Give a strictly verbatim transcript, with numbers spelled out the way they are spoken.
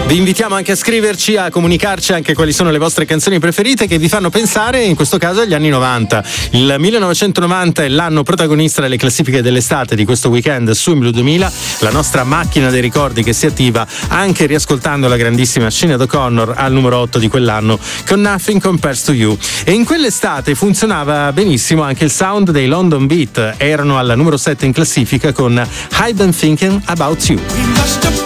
Vi invitiamo anche a scriverci, a comunicarci anche quali sono le vostre canzoni preferite che vi fanno pensare, in questo caso, agli anni novanta. Il millenovecentonovanta è l'anno protagonista delle classifiche dell'estate di questo weekend su Blu duemila, la nostra macchina dei ricordi che si attiva anche riascoltando la grandissima Sinéad O'Connor al numero otto di quell'anno con Nothing Compares to You. E in quell'estate funzionava benissimo anche il sound dei London Beat, erano al numero sette in classifica con I've Been Thinking About You.